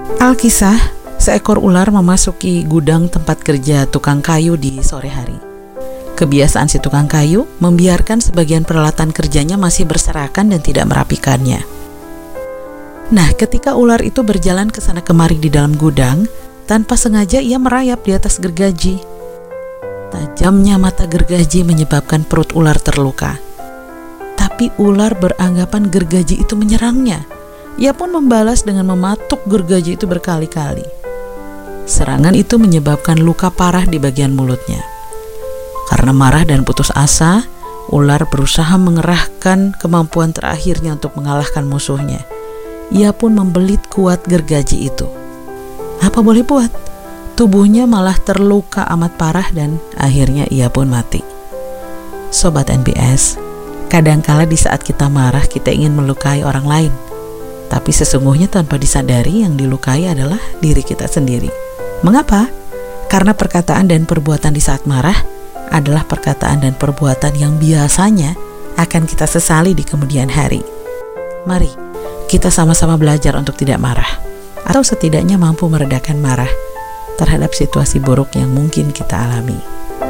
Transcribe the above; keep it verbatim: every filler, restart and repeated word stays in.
Alkisah, seekor ular memasuki gudang tempat kerja tukang kayu di sore hari. Kebiasaan si tukang kayu membiarkan sebagian peralatan kerjanya masih berserakan dan tidak merapikannya. Nah, ketika ular itu berjalan ke sana kemari di dalam gudang, tanpa sengaja ia merayap di atas gergaji. Tajamnya mata gergaji menyebabkan perut ular terluka. Tapi ular beranggapan gergaji itu menyerangnya. Ia pun membalas dengan mematuk gergaji itu berkali-kali. Serangan itu menyebabkan luka parah di bagian mulutnya. Karena marah dan putus asa, ular berusaha mengerahkan kemampuan terakhirnya untuk mengalahkan musuhnya. Ia pun membelit kuat gergaji itu. Apa boleh buat? Tubuhnya malah terluka amat parah dan akhirnya ia pun mati. Sobat N B S, kadangkala di saat kita marah kita ingin melukai orang lain. Tapi sesungguhnya tanpa disadari yang dilukai adalah diri kita sendiri. Mengapa? Karena perkataan dan perbuatan di saat marah adalah perkataan dan perbuatan yang biasanya akan kita sesali di kemudian hari. Mari kita sama-sama belajar untuk tidak marah, atau setidaknya mampu meredakan marah terhadap situasi buruk yang mungkin kita alami.